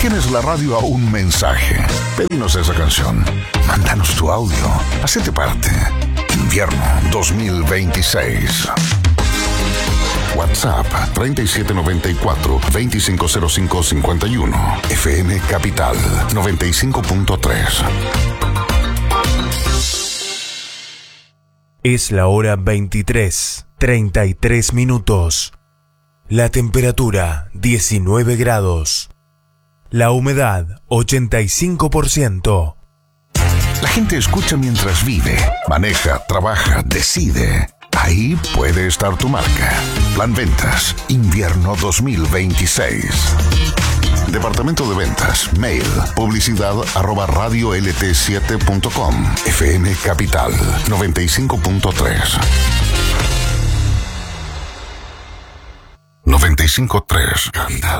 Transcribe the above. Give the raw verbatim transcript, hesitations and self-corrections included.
tienes la radio a un mensaje. Pedinos esa canción. Mándanos tu audio. Hacete parte. Invierno dos mil veintiséis. WhatsApp treinta y siete noventa y cuatro, veinticinco cero cinco cincuenta y uno. F M Capital noventa y cinco punto tres. Es la hora veintitrés, treinta y tres minutos. La temperatura diecinueve grados. La humedad ochenta y cinco por ciento. La gente escucha mientras vive, maneja, trabaja, decide. Ahí puede estar tu marca. Plan Ventas, invierno dos mil veintiséis. Departamento de Ventas, mail, publicidad arroba radio l t siete punto com. F M Capital noventa y cinco punto tres. noventa y cinco punto tres.